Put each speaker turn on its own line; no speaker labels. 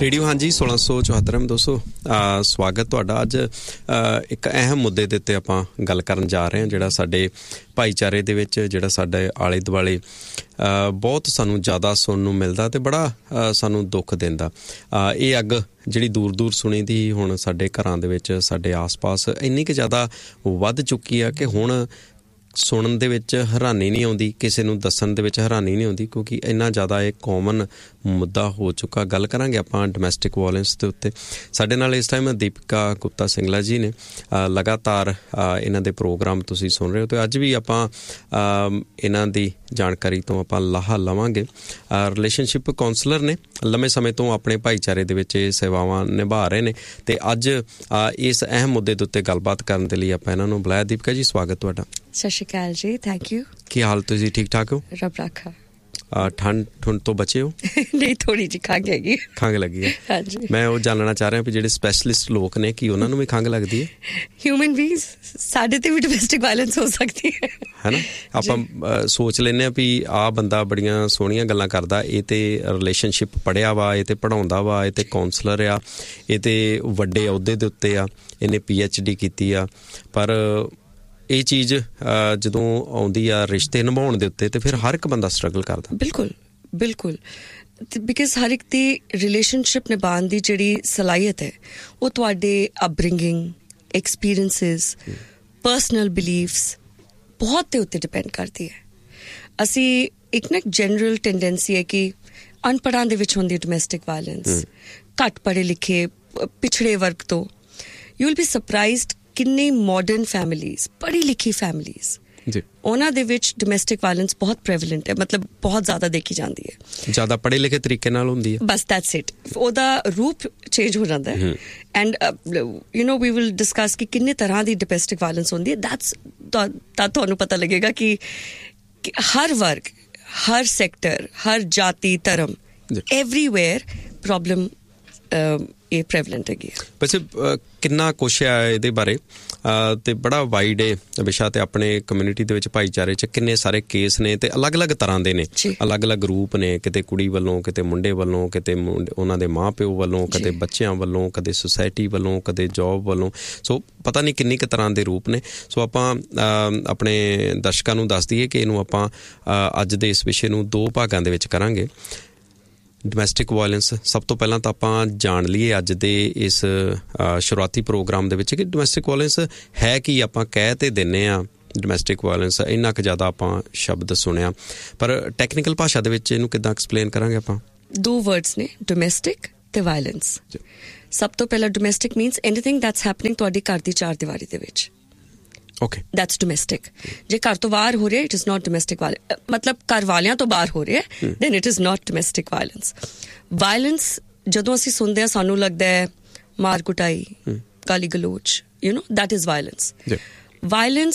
Radio ਹਾਂਜੀ 1674 ਦੋਸਤੋ ਸਵਾਗਤ ਤੁਹਾਡਾ। ਅੱਜ ਇੱਕ ਅਹਿਮ ਮੁੱਦੇ ਦੇ ਉੱਤੇ ਆਪਾਂ ਗੱਲ ਕਰਨ ਜਾ ਰਹੇ ਹਾਂ, ਜਿਹੜਾ ਸਾਡੇ ਭਾਈਚਾਰੇ ਦੇ ਵਿੱਚ, ਜਿਹੜਾ ਸਾਡੇ ਆਲੇ ਦੁਆਲੇ ਬਹੁਤ ਸਾਨੂੰ ਜ਼ਿਆਦਾ ਸੁਣਨ ਨੂੰ ਮਿਲਦਾ ਅਤੇ ਬੜਾ ਸਾਨੂੰ ਦੁੱਖ ਦਿੰਦਾ। ਇਹ ਅੱਗ ਜਿਹੜੀ ਦੂਰ ਦੂਰ ਸੁਣੀ ਦੀ ਹੁਣ ਸਾਡੇ ਘਰਾਂ ਦੇ ਵਿੱਚ, ਸਾਡੇ ਆਸ ਪਾਸ ਇੰਨੀ ਕੁ ਜ਼ਿਆਦਾ ਵੱਧ ਚੁੱਕੀ ਆ ਕਿ ਹੁਣ ਸੁਣਨ ਦੇ ਵਿੱਚ ਹੈਰਾਨੀ ਨਹੀਂ ਆਉਂਦੀ, ਕਿਸੇ ਨੂੰ ਦੱਸਣ ਦੇ ਵਿੱਚ ਹੈਰਾਨੀ ਨਹੀਂ ਆਉਂਦੀ, ਕਿਉਂਕਿ ਇੰਨਾ ਜ਼ਿਆਦਾ ਇਹ ਕਾਮਨ ਮੁੱਦਾ ਹੋ ਚੁੱਕਾ। ਗੱਲ ਕਰਾਂਗੇ ਆਪਾਂ ਡੋਮੈਸਟਿਕ ਵਾਇਲੈਂਸ ਦੇ ਉੱਤੇ। ਸਾਡੇ ਨਾਲ ਇਸ ਟਾਈਮ ਦੀਪਿਕਾ ਗੁਪਤਾ ਸਿੰਗਲਾ ਜੀ ਨੇ। ਲਗਾਤਾਰ ਇਹਨਾਂ ਦੇ ਪ੍ਰੋਗਰਾਮ ਤੁਸੀਂ ਸੁਣ ਰਹੇ ਹੋ ਅਤੇ ਅੱਜ ਵੀ ਆਪਾਂ ਇਹਨਾਂ ਦੀ ਜਾਣਕਾਰੀ ਤੋਂ ਆਪਾਂ ਲਾਹਾ ਲਵਾਂਗੇ। ਰਿਲੇਸ਼ਨਸ਼ਿਪ ਕਾਉਂਸਲਰ ਨੇ, ਲੰਮੇ ਸਮੇਂ ਤੋਂ ਆਪਣੇ ਭਾਈਚਾਰੇ ਦੇ ਵਿੱਚ ਇਹ ਸੇਵਾਵਾਂ ਨਿਭਾ ਰਹੇ ਨੇ ਅਤੇ ਅੱਜ ਇਸ ਅਹਿਮ ਮੁੱਦੇ ਦੇ ਉੱਤੇ ਗੱਲਬਾਤ ਕਰਨ ਦੇ ਲਈ ਆਪਾਂ ਇਹਨਾਂ ਨੂੰ ਬੁਲਾਇਆ। ਦੀਪਿਕਾ ਜੀ, ਸਵਾਗਤ ਤੁਹਾਡਾ।
ਸਤਿ ਸ਼੍ਰੀ ਅਕਾਲ ਜੀ, ਥੈਂਕ ਯੂ।
ਕੀ ਹਾਲ, ਤੁਸੀਂ ਠੀਕ ਠਾਕ ਹੋ?
ਰੱਬ ਰਾਖਾ।
ਠੰਡ ਤੋਂ ਬਚੇ ਹੋ?
ਨਹੀਂ, ਥੋੜ੍ਹੀ ਜਿਹੀ ਖੰਘ ਹੈਗੀ।
ਖੰਘ ਲੱਗੀ ਹੈ? ਹਾਂਜੀ। ਮੈਂ ਉਹ ਜਾਣਨਾ ਚਾਹ ਰਿਹਾ ਵੀ ਜਿਹੜੇ ਸਪੈਸ਼ਲਿਸਟ ਲੋਕ ਨੇ, ਕੀ ਉਹਨਾਂ ਨੂੰ ਵੀ ਖੰਘ ਲੱਗਦੀ ਹੈ?
ਹਿਊਮਨ ਬੀਇੰਗਸ, ਸਾਡੇ ਤੇ ਵੀ ਡੋਮੈਸਟਿਕ ਵਾਇਲੈਂਸ ਹੋ ਸਕਦੀ ਹੈ, ਹੈ ਨਾ।
ਆਪਾਂ ਸੋਚ ਲੈਂਦੇ ਹਾਂ ਵੀ ਆਹ ਬੰਦਾ ਬੜੀਆਂ ਸੋਹਣੀਆਂ ਗੱਲਾਂ ਕਰਦਾ, ਇਹ ਤੇ ਰਿਲੇਸ਼ਨਸ਼ਿਪ ਪੜ੍ਹਿਆ ਵਾ, ਇਹ ਤੇ ਪੜ੍ਹਾਉਂਦਾ ਵਾ, ਇਹ ਤੇ ਕਾਉਂਸਲਰ ਆ, ਇਹ ਤੇ ਵੱਡੇ ਅਹੁਦੇ ਦੇ ਉੱਤੇ ਆ, ਇਹਨੇ PhD ਕੀਤੀ ਆ। ਪਰ ਇਹ ਚੀਜ਼ ਜਦੋਂ ਆਉਂਦੀ ਆ ਰਿਸ਼ਤੇ ਨਿਭਾਉਣ ਦੇ ਉੱਤੇ, ਤੇ ਫਿਰ ਹਰ ਇੱਕ ਬੰਦਾ ਸਟਰਗਲ ਕਰਦਾ।
ਬਿਲਕੁਲ ਬਿਲਕੁਲ, ਬਿਕਾਜ਼ ਹਰ ਇੱਕ ਦੀ ਰਿਲੇਸ਼ਨਸ਼ਿਪ ਨਿਭਾਉਣ ਦੀ ਜਿਹੜੀ ਸਲਾਹੀਅਤ ਹੈ ਉਹ ਤੁਹਾਡੇ ਅਪਬ੍ਰਿੰਗਿੰਗ, ਐਕਸਪੀਰੀਐਂਸਿਸ, ਪਰਸਨਲ ਬਿਲੀਫਸ ਬਹੁਤ ਦੇ ਉੱਤੇ ਡਿਪੈਂਡ ਕਰਦੀ ਹੈ। ਅਸੀਂ ਇੱਕ ਨਾ ਜਨਰਲ ਟੈਂਡੈਂਸੀ ਹੈ ਕਿ ਅਨਪੜ੍ਹਾਂ ਦੇ ਵਿੱਚ ਹੁੰਦੀ ਡੋਮੈਸਟਿਕ ਵਾਇਲੈਂਸ, ਘੱਟ ਪੜ੍ਹੇ ਲਿਖੇ ਪਿਛੜੇ ਵਰਗ ਤੋਂ। ਯੂ ਵਿਲ ਬੀ ਸਰਪ੍ਰਾਈਜ਼ਡ ਕਿੰਨੇ ਮਾਡਰਨ ਫੈਮਿਲੀਜ਼, ਪੜ੍ਹੀ ਲਿਖੀ ਫੈਮਿਲੀਜ਼, ਉਹਨਾਂ ਦੇ ਵਿੱਚ ਡੋਮੈਸਟਿਕ ਵਾਇਲੈਂਸ ਬਹੁਤ ਪ੍ਰੈਵਲੈਂਟ ਹੈ, ਮਤਲਬ ਬਹੁਤ ਜ਼ਿਆਦਾ ਦੇਖੀ ਜਾਂਦੀ ਹੈ। ਜ਼ਿਆਦਾ
ਪੜ੍ਹੇ ਲਿਖੇ ਤਰੀਕੇ ਨਾਲ ਹੁੰਦੀ ਹੈ,
ਬਸ ਦੈਟਸ ਇਟ। ਉਹਦਾ ਰੂਪ ਚੇਂਜ ਹੋ ਜਾਂਦਾ ਹੈ। And you know we will discuss ਕਿ ਕਿੰਨੇ ਤਰ੍ਹਾਂ ਦੀ ਡੋਮੈਸਟਿਕ ਵਾਇਲੈਂਸ ਹੁੰਦੀ ਹੈ। ਦੈਟਸ ਤਾਂ ਤੁਹਾਨੂੰ ਪਤਾ ਲੱਗੇਗਾ ਕਿ ਹਰ ਵਰਗ, ਹਰ ਸੈਕਟਰ, ਹਰ ਜਾਤੀ, ਧਰਮ, ਐਵਰੀਵੇਅਰ ਪ੍ਰੋਬਲਮ ਇਹ ਪ੍ਰੈਵਲੈਂਟ ਹੈਗੀ।
ਵੈਸੇ ਕਿੰਨਾ ਕੁਛ ਹੈ ਇਹਦੇ ਬਾਰੇ, ਅਤੇ ਬੜਾ ਵਾਈਡ ਹੈ ਵਿਸ਼ਾ, ਅਤੇ ਆਪਣੇ ਕਮਿਊਨਿਟੀ ਦੇ ਵਿੱਚ, ਭਾਈਚਾਰੇ 'ਚ ਕਿੰਨੇ ਸਾਰੇ ਕੇਸ ਨੇ ਅਤੇ ਅਲੱਗ-ਅਲੱਗ ਤਰ੍ਹਾਂ ਦੇ ਨੇ, ਅਲੱਗ-ਅਲੱਗ ਰੂਪ ਨੇ, ਕਿਤੇ ਕੁੜੀ ਵੱਲੋਂ, ਕਿਤੇ ਮੁੰਡੇ ਵੱਲੋਂ, ਕਿਤੇ ਉਹਨਾਂ ਦੇ ਮਾਂ ਪਿਓ ਵੱਲੋਂ, ਕਦੇ ਬੱਚਿਆਂ ਵੱਲੋਂ, ਕਦੇ ਸੁਸਾਇਟੀ ਵੱਲੋਂ, ਕਦੇ ਜੋਬ ਵੱਲੋਂ। ਸੋ ਪਤਾ ਨਹੀਂ ਕਿੰਨੀ ਕੁ ਤਰ੍ਹਾਂ ਦੇ ਰੂਪ ਨੇ। ਸੋ ਆਪਾਂ ਆਪਣੇ ਦਰਸ਼ਕਾਂ ਨੂੰ ਦੱਸ ਦਈਏ ਕਿ ਇਹਨੂੰ ਆਪਾਂ ਅੱਜ ਦੇ ਇਸ ਵਿਸ਼ੇ ਨੂੰ 2 ਭਾਗਾਂ ਦੇ ਵਿੱਚ ਕਰਾਂਗੇ। ਡੋਮੈਸਟਿਕ ਵਾਇਲੈਂਸ, ਸਭ ਤੋਂ ਪਹਿਲਾਂ ਤਾਂ ਆਪਾਂ ਜਾਣ ਲਈਏ ਅੱਜ ਦੇ ਇਸ ਸ਼ੁਰੂਆਤੀ ਪ੍ਰੋਗਰਾਮ ਦੇ ਵਿੱਚ ਕਿ ਡੋਮੈਸਟਿਕ ਵਾਇਲੈਂਸ ਹੈ ਕੀ। ਆਪਾਂ ਕਹਿ ਤੇ ਦਿੰਦੇ ਹਾਂ ਡੋਮੈਸਟਿਕ ਵਾਇਲੈਂਸ, ਇੰਨਾ ਕੁ ਜ਼ਿਆਦਾ ਆਪਾਂ ਸ਼ਬਦ ਸੁਣਿਆ, ਪਰ ਟੈਕਨੀਕਲ ਭਾਸ਼ਾ ਦੇ ਵਿੱਚ ਇਹਨੂੰ ਕਿੱਦਾਂ ਐਕਸਪਲੇਨ ਕਰਾਂਗੇ ਆਪਾਂ? 2
ਵਰਡਸ ਨੇ, ਡੋਮੈਸਟਿਕ ਤੇ ਵਾਇਲੈਂਸ। ਸਭ ਤੋਂ ਪਹਿਲਾਂ domestic means anything that's happening ਤੁਹਾਡੀ ਘਰ ਦੀ 4 ਦੀਵਾਰੀ ਦੇ ਵਿੱਚ।
Okay,
that's domestic. ਜੇ ਘਰ ਤੋਂ ਬਾਹਰ ਹੋ ਰਿਹਾ, it is not domestic violence, ਮਤਲਬ ਘਰ ਵਾਲਿਆਂ ਤੋਂ ਬਾਹਰ ਹੋ ਰਿਹਾ, then it is not domestic violence. Violence ਜਦੋਂ ਅਸੀਂ ਸੁਣਦੇ ਹਾਂ ਸਾਨੂੰ ਲੱਗਦਾ ਹੈ ਮਾਰ ਕੁਟਾਈ, ਗਾਲੀ ਗਲੋਚ, you know, that is violence. Violence